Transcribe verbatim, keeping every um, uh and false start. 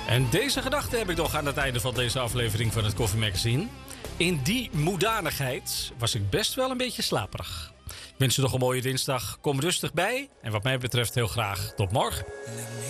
En deze gedachte heb ik nog aan het einde van deze aflevering van het Koffie Magazine. In die moedanigheid was ik best wel een beetje slaperig. Ik wens je nog een mooie dinsdag. Kom rustig bij. En wat mij betreft heel graag tot morgen.